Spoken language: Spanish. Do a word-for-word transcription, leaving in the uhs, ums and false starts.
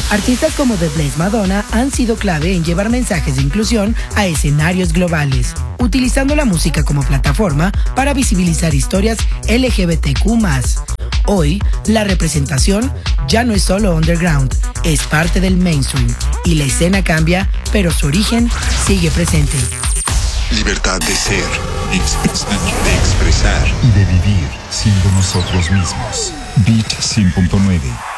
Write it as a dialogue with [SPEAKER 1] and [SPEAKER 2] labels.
[SPEAKER 1] Artistas como The Blessed Madonna han sido clave en llevar mensajes de inclusión a escenarios globales, utilizando la música como plataforma para visibilizar historias L G B T Q más. Hoy, la representación ya no es solo underground, es parte del mainstream. Y la escena cambia, pero su origen sigue presente.
[SPEAKER 2] Libertad de ser, expresar, de expresar
[SPEAKER 3] y de vivir siendo nosotros mismos. Beat cien punto nueve